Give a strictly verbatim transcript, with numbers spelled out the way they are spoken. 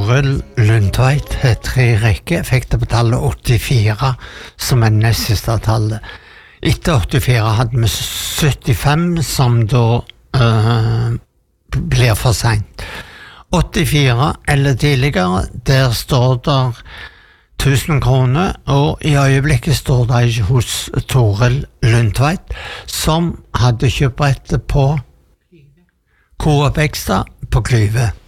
Toril Lundtveit heter i rekke, fikk det på tallet åttifire som er nest siste tallet. Etter åttifire hadde vi syttifem som da uh, blir for sent. åttifire eller tidligere, der står der tusen kroner, og i øyeblikket står det hos Toril Lundtveit, som hadde kjøpt på Coop Extra på Klyve.